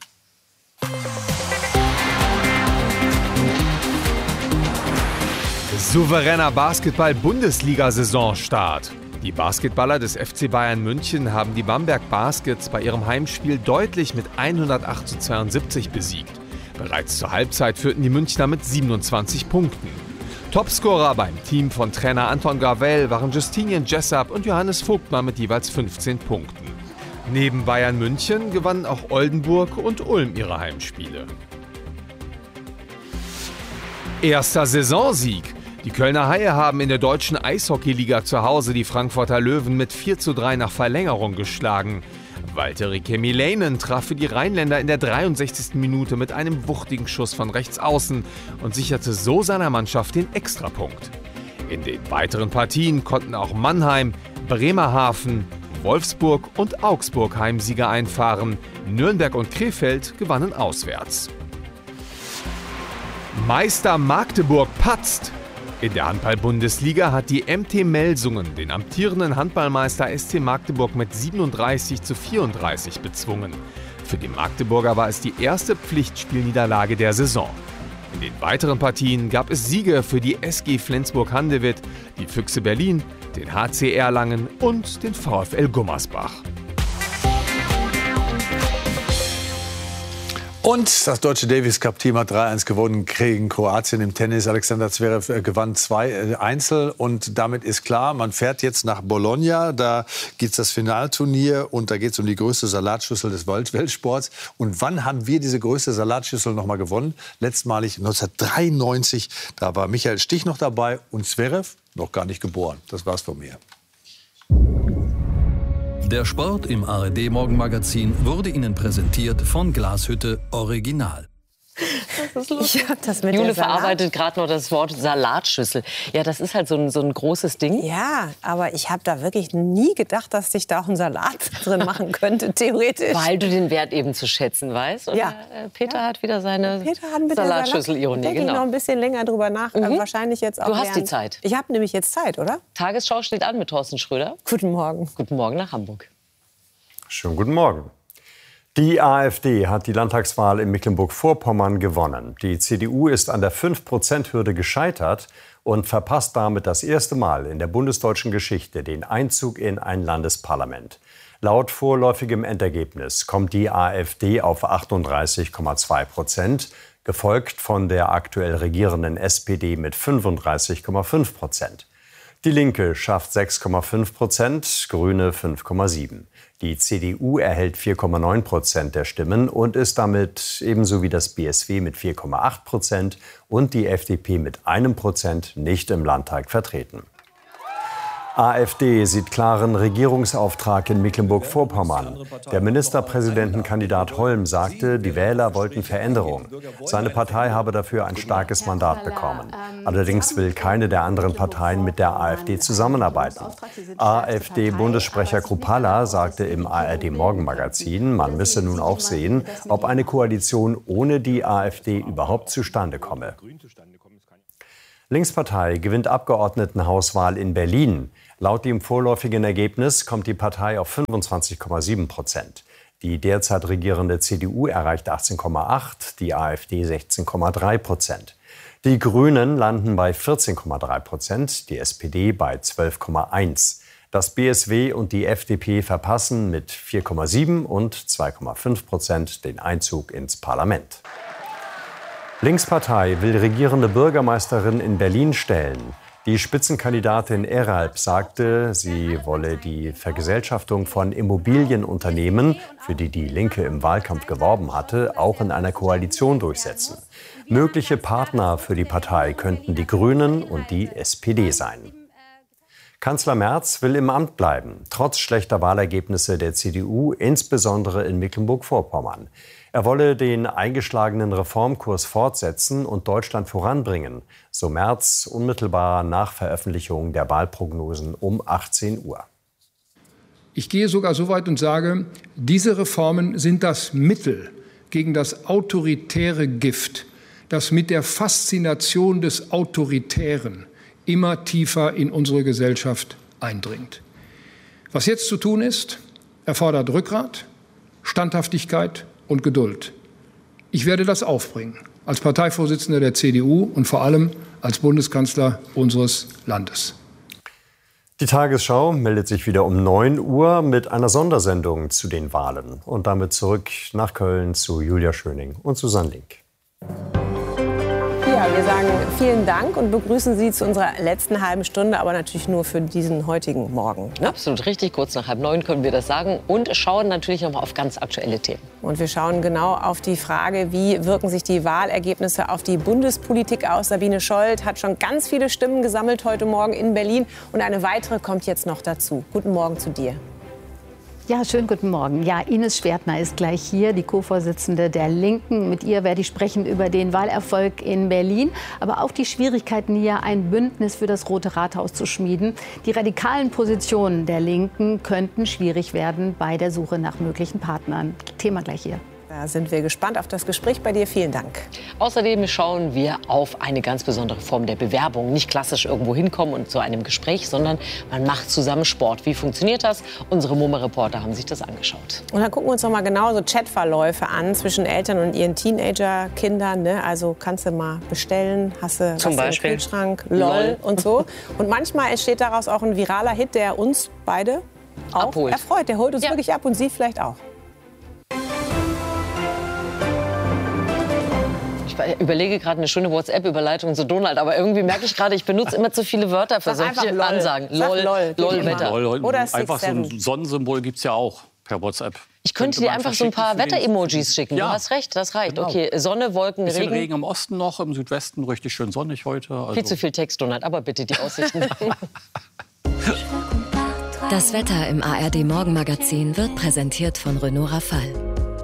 Souveräner Basketball-Bundesliga-Saisonstart. Die Basketballer des F C Bayern München haben die Bamberg Baskets bei ihrem Heimspiel deutlich mit hundertacht zu zweiundsiebzig besiegt. Bereits zur Halbzeit führten die Münchner mit siebenundzwanzig Punkten. Topscorer beim Team von Trainer Anton Gravel waren Justinian Jessup und Johannes Vogtmann mit jeweils fünfzehn Punkten. Neben Bayern München gewannen auch Oldenburg und Ulm ihre Heimspiele. Erster Saisonsieg. Die Kölner Haie haben in der deutschen Eishockeyliga zu Hause die Frankfurter Löwen mit vier zu drei nach Verlängerung geschlagen. Valtteri Kemiläinen traf für die Rheinländer in der dreiundsechzigsten Minute mit einem wuchtigen Schuss von rechts außen und sicherte so seiner Mannschaft den Extrapunkt. In den weiteren Partien konnten auch Mannheim, Bremerhaven, Wolfsburg und Augsburg Heimsieger einfahren. Nürnberg und Krefeld gewannen auswärts. Meister Magdeburg patzt. In der Handball-Bundesliga hat die M T Melsungen den amtierenden Handballmeister S C Magdeburg mit siebenunddreißig zu vierunddreißig bezwungen. Für die Magdeburger war es die erste Pflichtspielniederlage der Saison. In den weiteren Partien gab es Siege für die S G Flensburg-Handewitt, die Füchse Berlin, den H C Erlangen und den VfL Gummersbach. Und das deutsche Davis-Cup-Team hat drei eins gewonnen gegen Kroatien im Tennis. Alexander Zverev gewann zwei Einzel und damit ist klar, man fährt jetzt nach Bologna. Da gibt es das Finalturnier und da geht es um die größte Salatschüssel des Weltsports. Und wann haben wir diese größte Salatschüssel noch mal gewonnen? Letztmalig neunzehnhundertdreiundneunzig. Da war Michael Stich noch dabei und Zverev noch gar nicht geboren. Das war's von mir. Der Sport im A R D-Morgenmagazin wurde Ihnen präsentiert von Glashütte Original. Das ist lustig. Ich hab das mit Jule der Salat. verarbeitet gerade noch das Wort Salatschüssel. Ja, das ist halt so ein, so ein großes Ding. Ja, aber ich habe da wirklich nie gedacht, dass ich da auch einen Salat drin machen könnte, theoretisch. Weil du den Wert eben zu schätzen weißt. Und Ja. Peter ja. hat wieder seine Peter hat mit Salatschüssel-Ironie. Da denke Genau. ich noch ein bisschen länger drüber nach. Mhm. Äh, wahrscheinlich jetzt auch Du hast während- die Zeit. Ich habe nämlich jetzt Zeit, oder? Tagesschau steht an mit Thorsten Schröder. Guten Morgen. Guten Morgen nach Hamburg. Schönen guten Morgen. Die AfD hat die Landtagswahl in Mecklenburg-Vorpommern gewonnen. Die C D U ist an der fünf Prozent Hürde gescheitert und verpasst damit das erste Mal in der bundesdeutschen Geschichte den Einzug in ein Landesparlament. Laut vorläufigem Endergebnis kommt die AfD auf achtunddreißig Komma zwei Prozent, gefolgt von der aktuell regierenden S P D mit fünfunddreißig Komma fünf Prozent. Die Linke schafft sechs Komma fünf Prozent, Grüne fünf Komma sieben. Die C D U erhält vier Komma neun Prozent der Stimmen und ist damit ebenso wie das B S W mit vier Komma acht Prozent und die F D P mit einem Prozent nicht im Landtag vertreten. AfD sieht klaren Regierungsauftrag in Mecklenburg-Vorpommern. Der Ministerpräsidentenkandidat Holm sagte, die Wähler wollten Veränderung. Seine Partei habe dafür ein starkes Mandat bekommen. Allerdings will keine der anderen Parteien mit der AfD zusammenarbeiten. AfD-Bundessprecher Kruppalla sagte im A R D-Morgenmagazin, man müsse nun auch sehen, ob eine Koalition ohne die AfD überhaupt zustande komme. Linkspartei gewinnt Abgeordnetenhauswahl in Berlin. Laut dem vorläufigen Ergebnis kommt die Partei auf fünfundzwanzig Komma sieben Prozent. Die derzeit regierende C D U erreicht achtzehn Komma acht, die AfD sechzehn Komma drei Prozent. Die Grünen landen bei vierzehn Komma drei Prozent, die S P D bei zwölf Komma eins. Das B S W und die F D P verpassen mit vier Komma sieben und zwei Komma fünf Prozent den Einzug ins Parlament. Linkspartei will regierende Bürgermeisterin in Berlin stellen. Die Spitzenkandidatin Eralp sagte, sie wolle die Vergesellschaftung von Immobilienunternehmen, für die die Linke im Wahlkampf geworben hatte, auch in einer Koalition durchsetzen. Mögliche Partner für die Partei könnten die Grünen und die S P D sein. Kanzler Merz will im Amt bleiben, trotz schlechter Wahlergebnisse der C D U, insbesondere in Mecklenburg-Vorpommern. Er wolle den eingeschlagenen Reformkurs fortsetzen und Deutschland voranbringen, so Merz unmittelbar nach Veröffentlichung der Wahlprognosen um achtzehn Uhr. Ich gehe sogar so weit und sage, diese Reformen sind das Mittel gegen das autoritäre Gift, das mit der Faszination des Autoritären immer tiefer in unsere Gesellschaft eindringt. Was jetzt zu tun ist, erfordert Rückgrat, Standhaftigkeit und Geduld. Ich werde das aufbringen, als Parteivorsitzender der C D U und vor allem als Bundeskanzler unseres Landes. Die Tagesschau meldet sich wieder um neun Uhr mit einer Sondersendung zu den Wahlen. Und damit zurück nach Köln zu Julia Schöning und Susanne Link. Ja, wir sagen vielen Dank und begrüßen Sie zu unserer letzten halben Stunde, aber natürlich nur für diesen heutigen Morgen. Ne? Absolut richtig, kurz nach halb neun können wir das sagen und schauen natürlich noch mal auf ganz aktuelle Themen. Und wir schauen genau auf die Frage, wie wirken sich die Wahlergebnisse auf die Bundespolitik aus. Sabine Scholz hat schon ganz viele Stimmen gesammelt heute Morgen in Berlin und eine weitere kommt jetzt noch dazu. Guten Morgen zu dir. Ja, schönen guten Morgen. Ja, Ines Schwertner ist gleich hier, die Co-Vorsitzende der Linken. Mit ihr werde ich sprechen über den Wahlerfolg in Berlin, aber auch die Schwierigkeiten hier, ein Bündnis für das Rote Rathaus zu schmieden. Die radikalen Positionen der Linken könnten schwierig werden bei der Suche nach möglichen Partnern. Thema gleich hier. Da sind wir gespannt auf das Gespräch bei dir. Vielen Dank. Außerdem schauen wir auf eine ganz besondere Form der Bewerbung. Nicht klassisch irgendwo hinkommen und zu einem Gespräch, sondern man macht zusammen Sport. Wie funktioniert das? Unsere MoMA-Reporter haben sich das angeschaut. Und dann gucken wir uns noch mal genau so Chatverläufe an zwischen Eltern und ihren Teenager-Kindern. Ne? Also kannst du mal bestellen, hast du Zum was Beispiel? im Kühlschrank, lol, Lol. und so. Und manchmal entsteht daraus auch ein viraler Hit, der uns beide auch Abholt. erfreut. Der holt uns Ja. wirklich ab und Sie vielleicht auch. Ich überlege gerade eine schöne WhatsApp-Überleitung zu Donald, aber irgendwie merke ich gerade, ich benutze immer zu viele Wörter für Sag einfach solche lol. Ansagen. Sag Lol, lol, lol, geht Wetter. immer. Lol, Oder einfach so ein six, Sonnensymbol gibt es ja auch per WhatsApp. Ich könnte Könnte dir man einfach so ein paar verschicken für den- Wetter-Emojis schicken. Ja. Du hast recht, das reicht. Genau. Okay, Sonne, Wolken, Bisschen Regen. Regen im Osten noch, im Südwesten richtig schön sonnig heute. Also Viel zu viel Text, Donald, aber bitte die Aussichten. Das Wetter im A R D Morgenmagazin wird präsentiert von Renault Rafale.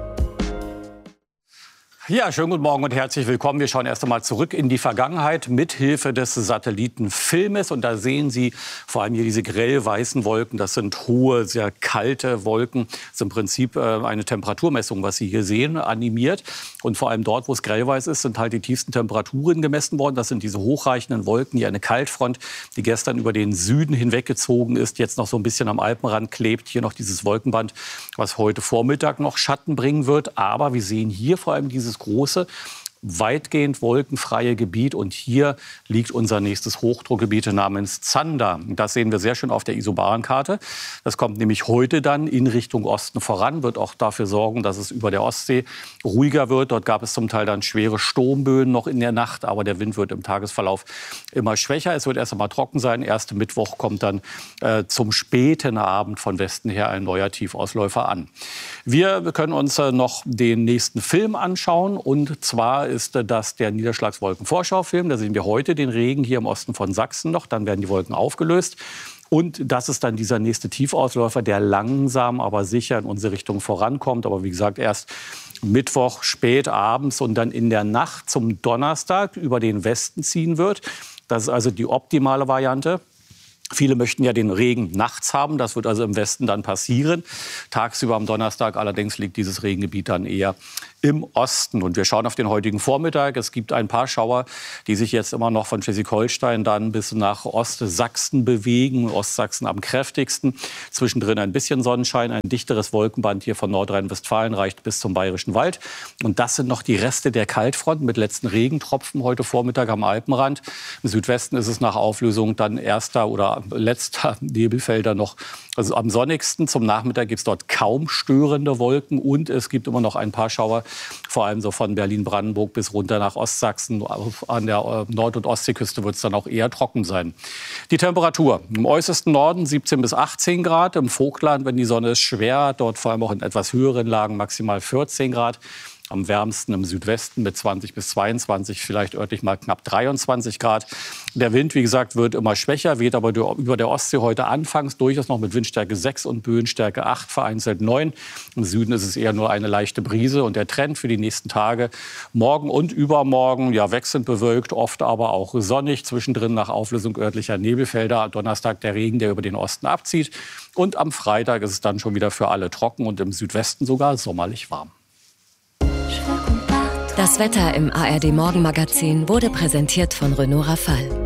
Ja, schönen guten Morgen und herzlich willkommen. Wir schauen erst einmal zurück in die Vergangenheit mit Hilfe des Satellitenfilmes. Und da sehen Sie vor allem hier diese grell-weißen Wolken. Das sind hohe, sehr kalte Wolken. Das ist im Prinzip äh, eine Temperaturmessung, was Sie hier sehen, animiert. Und vor allem dort, wo es grellweiß ist, sind halt die tiefsten Temperaturen gemessen worden. Das sind diese hochreichenden Wolken, hier eine Kaltfront, die gestern über den Süden hinweggezogen ist, jetzt noch so ein bisschen am Alpenrand klebt. Hier noch dieses Wolkenband, was heute Vormittag noch Schatten bringen wird. Aber wir sehen hier vor allem dieses große, weitgehend wolkenfreie Gebiet. Und hier liegt unser nächstes Hochdruckgebiet namens Zander. Das sehen wir sehr schön auf der Isobarenkarte. Das kommt nämlich heute dann in Richtung Osten voran, wird auch dafür sorgen, dass es über der Ostsee ruhiger wird. Dort gab es zum Teil dann schwere Sturmböen noch in der Nacht, aber der Wind wird im Tagesverlauf immer schwächer. Es wird erst einmal trocken sein. Erste Mittwoch kommt dann äh, zum späten Abend von Westen her ein neuer Tiefausläufer an. Wir können uns äh, noch den nächsten Film anschauen, und zwar ist das der Niederschlagswolkenvorschaufilm. Da sehen wir heute den Regen hier im Osten von Sachsen noch. Dann werden die Wolken aufgelöst. Und das ist dann dieser nächste Tiefausläufer, der langsam, aber sicher in unsere Richtung vorankommt. Aber wie gesagt, erst Mittwoch spät abends und dann in der Nacht zum Donnerstag über den Westen ziehen wird. Das ist also die optimale Variante. Viele möchten ja den Regen nachts haben. Das wird also im Westen dann passieren. Tagsüber am Donnerstag allerdings liegt dieses Regengebiet dann eher im Osten. Und wir schauen auf den heutigen Vormittag. Es gibt ein paar Schauer, die sich jetzt immer noch von Schleswig-Holstein dann bis nach Ostsachsen bewegen. Ostsachsen am kräftigsten. Zwischendrin ein bisschen Sonnenschein. Ein dichteres Wolkenband hier von Nordrhein-Westfalen reicht bis zum Bayerischen Wald. Und das sind noch die Reste der Kaltfront mit letzten Regentropfen heute Vormittag am Alpenrand. Im Südwesten ist es nach Auflösung dann erster oder letzter Nebelfelder noch, also am sonnigsten. Zum Nachmittag gibt es dort kaum störende Wolken und es gibt immer noch ein paar Schauer, vor allem so von Berlin-Brandenburg bis runter nach Ostsachsen. An der Nord- und Ostseeküste wird es dann auch eher trocken sein. Die Temperatur im äußersten Norden siebzehn bis achtzehn Grad, im Vogtland, wenn die Sonne ist, schwer, dort vor allem auch in etwas höheren Lagen maximal vierzehn Grad. Am wärmsten im Südwesten mit zwanzig bis zweiundzwanzig, vielleicht örtlich mal knapp dreiundzwanzig Grad. Der Wind, wie gesagt, wird immer schwächer, weht aber über der Ostsee heute anfangs durchaus noch mit Windstärke sechs und Böenstärke acht, vereinzelt neun. Im Süden ist es eher nur eine leichte Brise. Und der Trend für die nächsten Tage, morgen und übermorgen, ja, wechselnd bewölkt, oft aber auch sonnig. Zwischendrin nach Auflösung örtlicher Nebelfelder. Donnerstag der Regen, der über den Osten abzieht. Und am Freitag ist es dann schon wieder für alle trocken und im Südwesten sogar sommerlich warm. Das Wetter im A R D Morgenmagazin wurde präsentiert von Renault Rafale.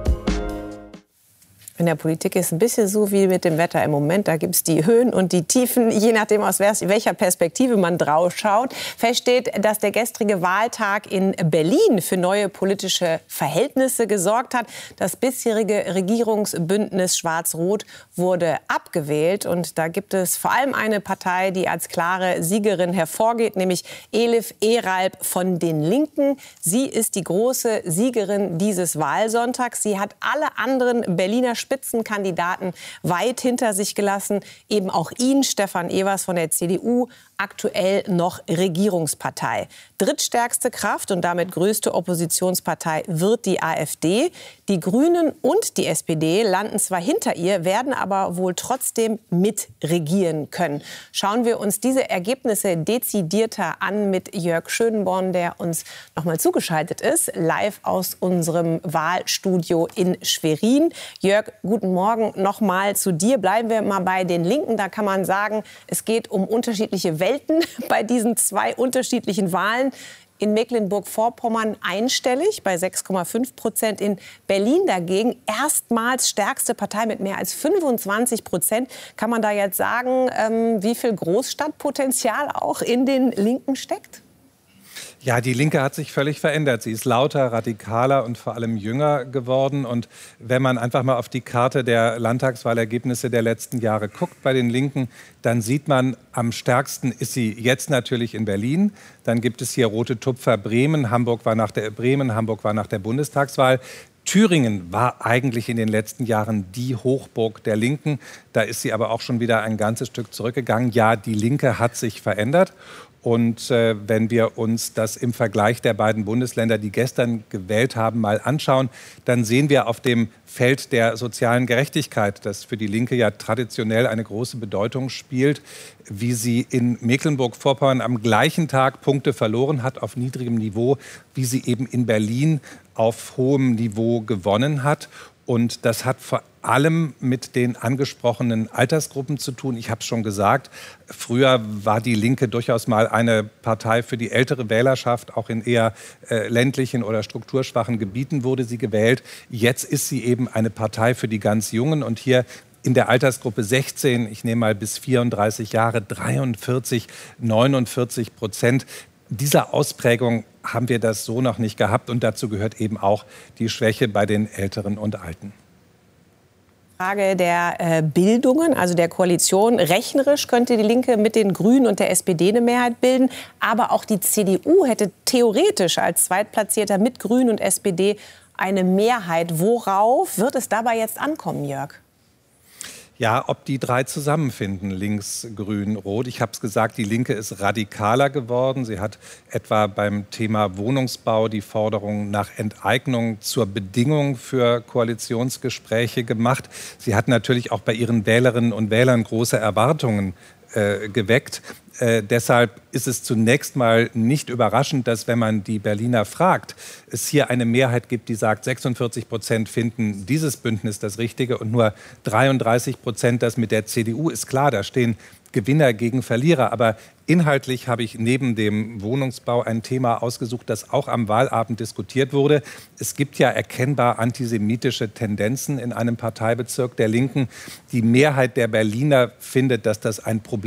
In der Politik ist es ein bisschen so wie mit dem Wetter im Moment. Da gibt es die Höhen und die Tiefen, je nachdem, aus welcher Perspektive man drauf schaut. Fest steht, dass der gestrige Wahltag in Berlin für neue politische Verhältnisse gesorgt hat. Das bisherige Regierungsbündnis Schwarz-Rot wurde abgewählt. Und da gibt es vor allem eine Partei, die als klare Siegerin hervorgeht, nämlich Elif Eralp von den Linken. Sie ist die große Siegerin dieses Wahlsonntags. Sie hat alle anderen Berliner Spitzenkandidaten weit hinter sich gelassen. Eben auch ihn, Stefan Evers von der C D U, aktuell noch Regierungspartei. Drittstärkste Kraft und damit größte Oppositionspartei wird die AfD. Die Grünen und die S P D landen zwar hinter ihr, werden aber wohl trotzdem mitregieren können. Schauen wir uns diese Ergebnisse dezidierter an mit Jörg Schönborn, der uns noch mal zugeschaltet ist, live aus unserem Wahlstudio in Schwerin. Jörg, guten Morgen noch mal zu dir. Bleiben wir mal bei den Linken. Da kann man sagen, es geht um unterschiedliche Welt Welten bei diesen zwei unterschiedlichen Wahlen. In Mecklenburg-Vorpommern einstellig bei sechs Komma fünf Prozent. In Berlin dagegen erstmals stärkste Partei mit mehr als fünfundzwanzig Prozent. Kann man da jetzt sagen, ähm, wie viel Großstadtpotenzial auch in den Linken steckt? Ja, die Linke hat sich völlig verändert. Sie ist lauter, radikaler und vor allem jünger geworden. Und wenn man einfach mal auf die Karte der Landtagswahlergebnisse der letzten Jahre guckt bei den Linken, dann sieht man, am stärksten ist sie jetzt natürlich in Berlin. Dann gibt es hier rote Tupfer Bremen. Hamburg war nach der, Bremen, Hamburg war nach der Bundestagswahl. Thüringen war eigentlich in den letzten Jahren die Hochburg der Linken. Da ist sie aber auch schon wieder ein ganzes Stück zurückgegangen. Ja, die Linke hat sich verändert. Und äh, wenn wir uns das im Vergleich der beiden Bundesländer, die gestern gewählt haben, mal anschauen, dann sehen wir auf dem Feld der sozialen Gerechtigkeit, das für die Linke ja traditionell eine große Bedeutung spielt, wie sie in Mecklenburg-Vorpommern am gleichen Tag Punkte verloren hat auf niedrigem Niveau, wie sie eben in Berlin auf hohem Niveau gewonnen hat. Und das hat vor allem mit den angesprochenen Altersgruppen zu tun. Ich habe es schon gesagt, früher war die Linke durchaus mal eine Partei für die ältere Wählerschaft. Auch in eher äh, ländlichen oder strukturschwachen Gebieten wurde sie gewählt. Jetzt ist sie eben eine Partei für die ganz Jungen. Und hier in der Altersgruppe sechzehn, ich nehme mal bis vierunddreißig Jahre, dreiundvierzig, neunundvierzig Prozent. Dieser Ausprägung haben wir das so noch nicht gehabt. Und dazu gehört eben auch die Schwäche bei den Älteren und Alten. Frage der äh, Bildungen, also der Koalition. Rechnerisch könnte die Linke mit den Grünen und der S P D eine Mehrheit bilden. Aber auch die C D U hätte theoretisch als Zweitplatzierter mit Grünen und S P D eine Mehrheit. Worauf wird es dabei jetzt ankommen, Jörg? Ja, ob die drei zusammenfinden, links, grün, rot. Ich habe es gesagt, die Linke ist radikaler geworden. Sie hat etwa beim Thema Wohnungsbau die Forderung nach Enteignung zur Bedingung für Koalitionsgespräche gemacht. Sie hat natürlich auch bei ihren Wählerinnen und Wählern große Erwartungen äh, geweckt. Äh, deshalb ist es zunächst mal nicht überraschend, dass, wenn man die Berliner fragt, es hier eine Mehrheit gibt, die sagt, sechsundvierzig Prozent finden dieses Bündnis das Richtige und nur dreiunddreißig Prozent das mit der C D U. Ist klar, da stehen Gewinner gegen Verlierer. Aber inhaltlich habe ich neben dem Wohnungsbau ein Thema ausgesucht, das auch am Wahlabend diskutiert wurde. Es gibt ja erkennbar antisemitische Tendenzen in einem Parteibezirk der Linken. Die Mehrheit der Berliner findet, dass das ein Problem